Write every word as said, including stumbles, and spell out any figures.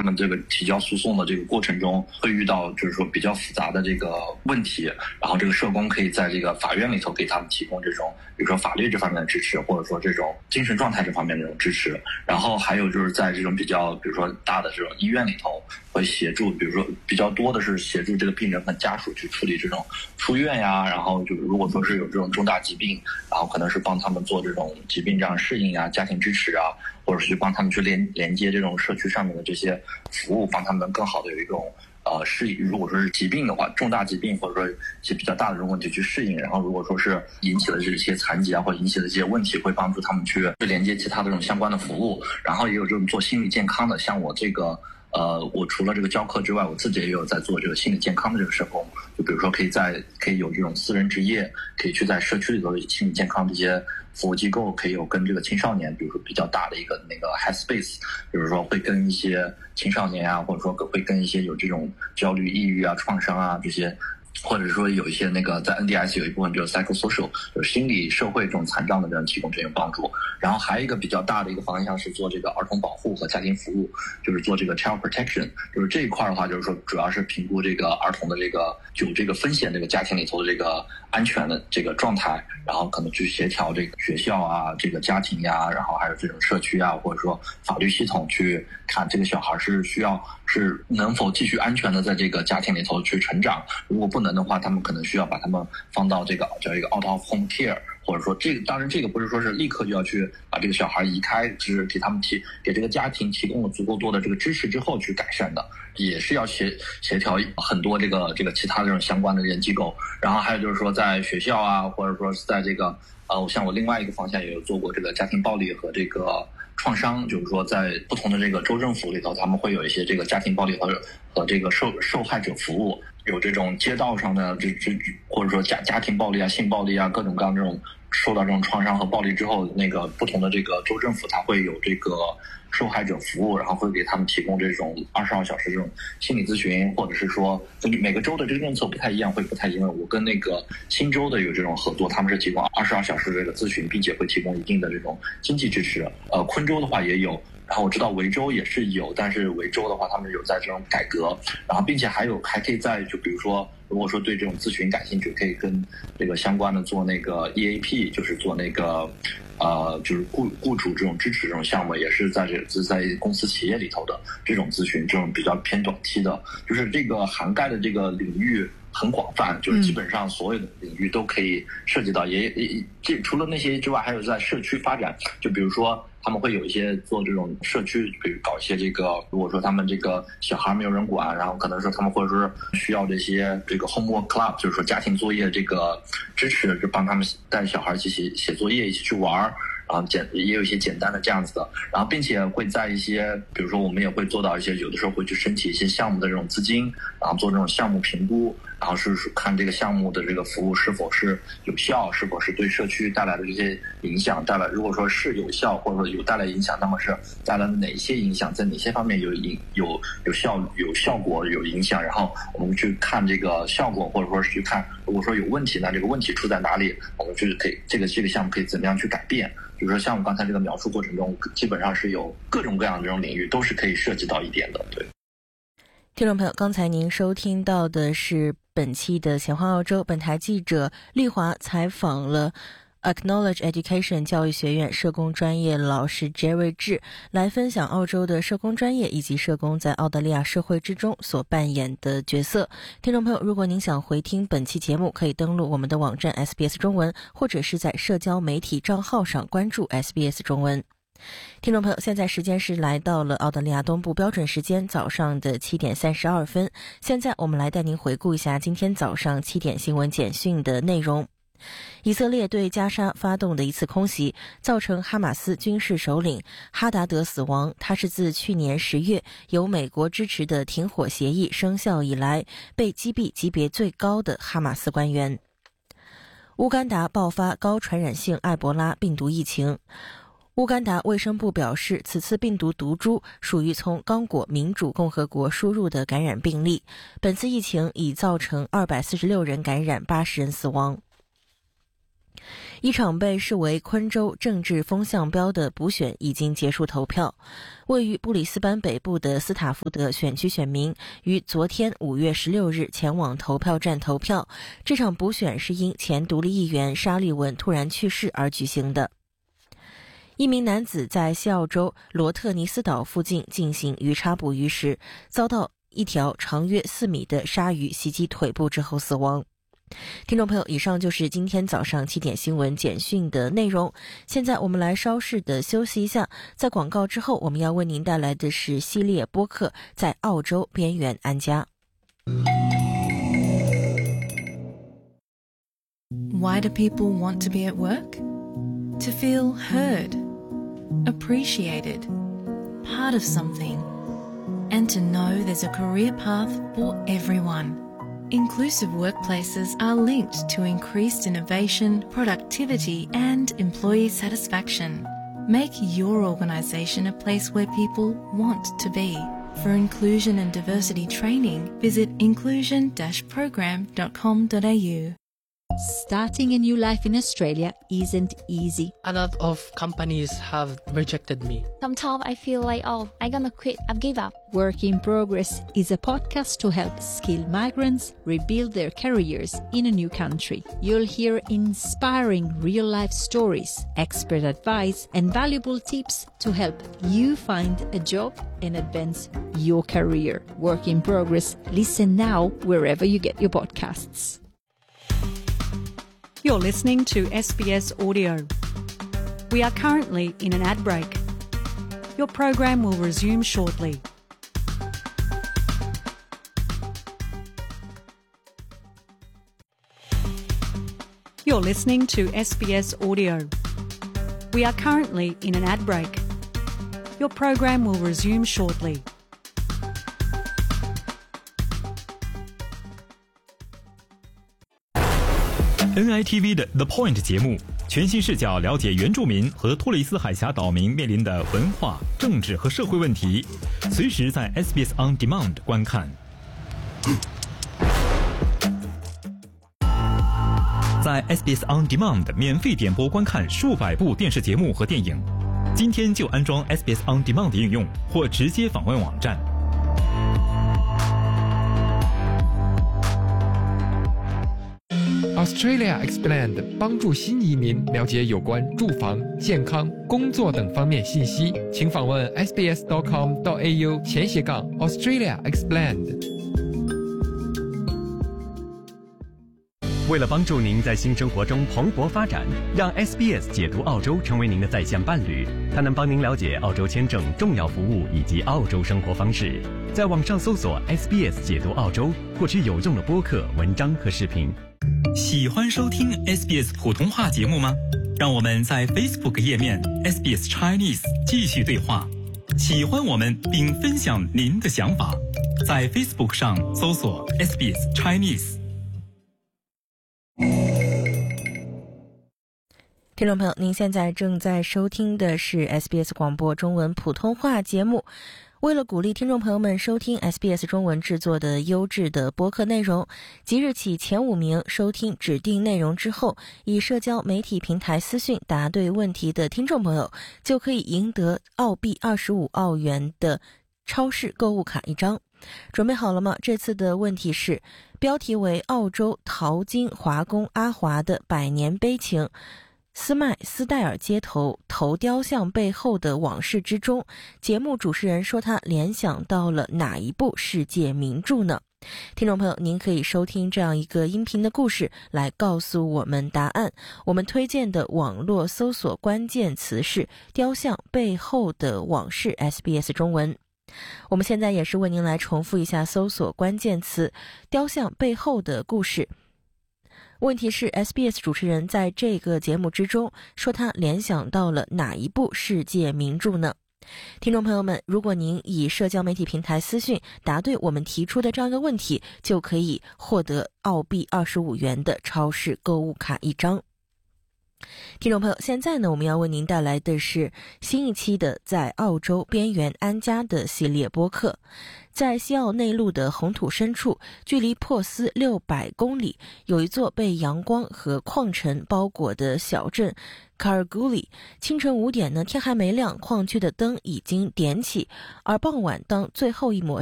们这个提交诉讼的这个过程中会遇到就是说比较复杂的这个问题，然后这个社工可以在这个法院里头给他们提供这种比如说法律这方面的支持，或者说这种精神状态这方面的这种支持。然后还有就是在这种比较比如说大的这种医院里头会协助，比如说比较多的是协助这个病人和家属去处理这种出院呀，然后就如果说是有这种重大疾病，然后可能是帮他们做这种疾病这样适应啊、家庭支持啊，或者是去帮他们去连连接这种社区上面的这些服务，帮他们更好的有一种呃适应。如果说是疾病的话，重大疾病或者说一些比较大的这种问题去适应，然后如果说是引起了这些残疾啊或者引起的这些问题，会帮助他们去去连接其他的这种相关的服务。然后也有这种做心理健康的，像我这个呃，我除了这个教课之外，我自己也有在做这个心理健康的这个社工。就比如说可以在可以有这种私人职业，可以去在社区里头的心理健康的一些服务机构，可以有跟这个青少年，比如说比较大的一个那个 Headspace， 比如说会跟一些青少年啊，或者说会跟一些有这种焦虑、抑郁啊、创伤啊这些。或者说有一些那个在 N D S 有一部分就是 psychosocial， 就是心理社会这种残障的人提供这种帮助。然后还有一个比较大的一个方向是做这个儿童保护和家庭服务，就是做这个 child protection， 就是这一块的话，就是说主要是评估这个儿童的这个有这个风险这个家庭里头的这个安全的这个状态，然后可能去协调这个学校啊、这个家庭呀，然后还有这种社区啊，或者说法律系统去看这个小孩是需要是能否继续安全的在这个家庭里头去成长，如果不能的话，他们可能需要把他们放到这个叫一个 out of home care， 或者说这个当然这个不是说是立刻就要去把这个小孩移开，只是给他们提给这个家庭提供了足够多的这个支持之后去改善的，也是要协协调很多这个这个其他这种相关的这些机构。然后还有就是说在学校啊，或者说是在这个呃像我另外一个方向也有做过这个家庭暴力和这个创伤，就是说在不同的这个州政府里头，他们会有一些这个家庭暴力和和这个受受害者服务，有这种街道上的这这或者说家家庭暴力啊、性暴力啊各种各样这种受到这种创伤和暴力之后，那个不同的这个州政府它会有这个受害者服务，然后会给他们提供这种二十二小时这种心理咨询，或者是说每个州的这个政策不太一样，会不太一样。我跟那个新州的有这种合作，他们是提供二十二小时这个咨询，并且会提供一定的这种经济支持。呃，昆州的话也有。然后我知道维州也是有，但是维州的话他们有在这种改革，然后并且还有还可以在就比如说如果说对这种咨询感兴趣，可以跟这个相关的做那个 E A P， 就是做那个呃就是雇雇主这种支持这种项目，也是在这是在公司企业里头的这种咨询，这种比较偏短期的，就是这个涵盖的这个领域很广泛，就是基本上所有的领域都可以涉及到。也也这除了那些之外，还有在社区发展，就比如说他们会有一些做这种社区，比如搞一些这个，如果说他们这个小孩没有人管，然后可能说他们或者说需要这些这个 homework club， 就是说家庭作业这个支持，就帮他们带小孩一起写写作业，一起去玩，然后简也有一些简单的这样子的，然后并且会在一些，比如说我们也会做到一些，有的时候会去申请一些项目的这种资金，然后做这种项目评估，然后是看这个项目的这个服务是否是有效，是否是对社区带来的这些影响带来，如果说是有效或者说有带来影响，那么是带来哪些影响，在哪些方面有影有有效有效果有影响，然后我们去看这个效果，或者说是去看如果说有问题，那这个问题出在哪里，我们去可以这个这个项目可以怎么样去改变。比如说像我刚才这个描述过程中，基本上是有各种各样的这种领域都是可以涉及到一点的。对， 听众朋友，刚才您收听到的是本期的闲话澳洲，本台记者丽华采访了 Acknowledge Education 教育学院社工专业老师 Jerry 智，来分享澳洲的社工专业以及社工在澳大利亚社会之中所扮演的角色。听众朋友，如果您想回听本期节目，可以登录我们的网站 S B S 中文，或者是在社交媒体账号上关注 S B S 中文。听众朋友，现在时间是来到了澳大利亚东部标准时间早上的七点三十二分。现在我们来带您回顾一下今天早上七点新闻简讯的内容。以色列对加沙发动的一次空袭，造成哈马斯军事首领哈达德死亡。他是自去年十月由美国支持的停火协议生效以来被击毙级别最高的哈马斯官员。乌干达爆发高传染性埃博拉病毒疫情。乌干达卫生部表示，此次病毒毒株属于从刚果民主共和国输入的感染病例。本次疫情已造成二百四十六人感染，八十人死亡。 一场被视为昆州政治风向标的补选已经结束投票。位于布里斯班北部的斯塔福德选区选民于昨天五月十六日前往投票站投票。这场补选是因前独立议员沙利文突然去世而举行的。一名男子在西澳州罗特尼斯岛附近进行鱼叉捕鱼时，遭到一条长约四米的鲨鱼袭击腿部之后死亡。听众朋友，以上就是今天早上七点新闻简讯的内容。现在我们来稍事的休息一下，在广告之后，我们要为您带来的是系列播客《在澳洲边缘安家》。 Why do people want to be at work? To feel heard, appreciated, part of something, and to know there's a career path for everyone.Inclusive workplaces are linked to increased innovation, productivity, and employee satisfaction. Make your organisation a place where people want to be. For inclusion and diversity training, visit inclusion dash program dot com dot a u. Starting a new life in Australia isn't easy. A lot of companies have rejected me. Sometimes I feel like, oh, I'm gonna quit, I've give up. Work in Progress is a podcast to help skilled migrants rebuild their careers in a new country. You'll hear inspiring real-life stories, expert advice, and valuable tips to help you find a job and advance your career. Work in Progress. Listen now wherever you get your podcasts. You're listening to S B S Audio. We are currently in an ad break. Your program will resume shortly. You're listening to S B S Audio. We are currently in an ad break. Your program will resume shortly. N I T V 的 The Point 节目，全新视角了解原住民和托雷斯海峡岛民面临的文化、政治和社会问题，随时在 S B S On Demand 观看。在 S B S On Demand 免费点播观看数百部电视节目和电影，今天就安装 S B S On Demand 应用，或直接访问网站。 Australia Explained 帮助新移民了解有关住房、健康、工作等方面信息，请访问 s b s dot com dot a u 前斜杠 Australia Explained。 为了帮助您在新生活中蓬勃发展，让 S B S 解读澳洲成为您的在线伴侣。它能帮您了解澳洲签证重要服务以及澳洲生活方式。在网上搜索 S B S 解读澳洲，获取有用的播客、文章和视频。 喜欢收听 S B S 普通话节目吗？让我们在 Facebook 页面 S B S Chinese 继续对话。喜欢我们并分享您的想法，在 Facebook 上搜索 S B S Chinese。 听众朋友，您现在正在收听的是 S B S 广播中文普通话节目。为了鼓励听众朋友们收听 S B S 中文制作的优质的播客内容，即日起前五名收听指定内容之后，以社交媒体平台私讯答对问题的听众朋友，就可以赢得澳币二十五澳元的超市购物卡一张。准备好了吗？这次的问题是标题为澳洲淘金华工阿华的百年悲情，斯麦斯戴尔街头头雕像背后的往事之中，节目主持人说他联想到了哪一部世界名著呢？听众朋友，您可以收听这样一个音频的故事来告诉我们答案。我们推荐的网络搜索关键词是雕像背后的往事 S B S 中文。我们现在也是为您来重复一下搜索关键词雕像背后的故事。问题是 S B S 主持人在这个节目之中说他联想到了哪一部世界名著呢？听众朋友们，如果您以社交媒体平台私讯答对我们提出的这样一个问题，就可以获得澳币二十五元的超市购物卡一张。 听众朋友，现在呢，我们要为您带来的是新一期的在澳洲边缘安家的系列播客。在西澳内陆的红土深处，距离珀斯六百公里，有一座被阳光和矿尘包裹的小镇卡尔古里。清晨五点呢，天还没亮，矿区的灯已经点起，而傍晚当最后一抹